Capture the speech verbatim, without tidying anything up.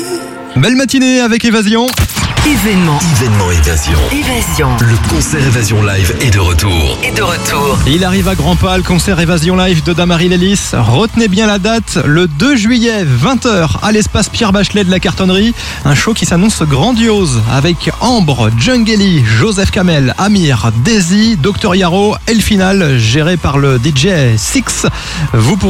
Belle matinée avec Évasion. Événement. Événement Évasion. Évasion. Le concert Évasion Live est de retour. Et de retour. Il arrive à grands pas, le concert Évasion Live de Damary Lélis. Retenez bien la date, le deux juillet, vingt heures, à l'espace Pierre Bachelet de la Cartonnerie. Un show qui s'annonce grandiose avec Ambre, Djungeli, Joseph Kamel, Amir, Daisy, Docteur Yaro et le final géré par le D J Six. Vous pourrez